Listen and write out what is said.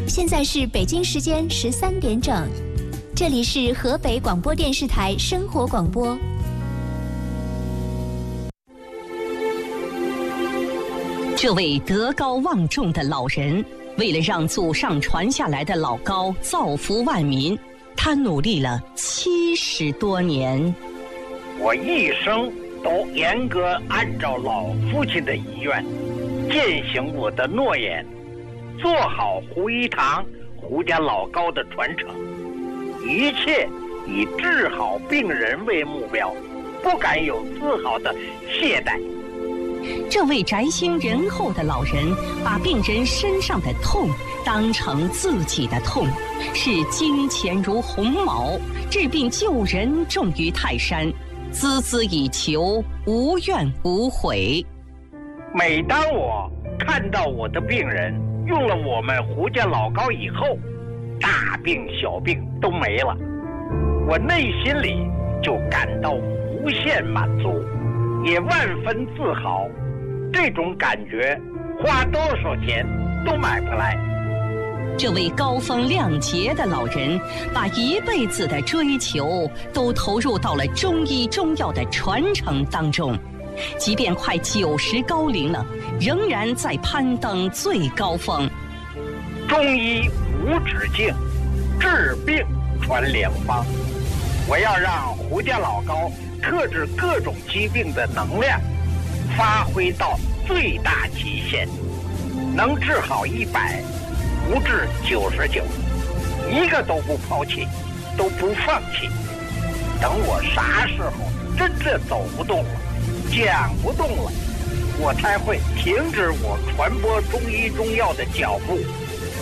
现在是北京时间13点整，这里是河北广播电视台生活广播。 这位德高望重的老人，为了让祖上传下来的老高造福万民，他努力了70多年。 我一生都严格按照老父亲的遗愿，践行我的诺言，做好胡一堂胡家老高的传承，一切以治好病人为目标，不敢有丝毫的懈怠。 这位宅心仁厚的老人，把病人身上的痛当成自己的痛，视金钱如鸿毛，治病救人重于泰山，孜孜以求，无怨无悔。 每当我看到我的病人用了我们胡家老高以后，大病小病都没了，我内心里就感到无限满足，也万分自豪。这种感觉花多少钱都买不来。 这位高风亮节的老人，把一辈子的追求都投入到了中医中药的传承当中，即便快90高龄了，仍然在攀登最高峰。 中医无止境，治病传良方。我要让胡家老高克制各种疾病的能量发挥到最大极限，能治好100，不治99，一个都不抛弃，都不放弃。等我啥时候真正走不动了，讲不动了，我才会停止我传播中医中药的脚步，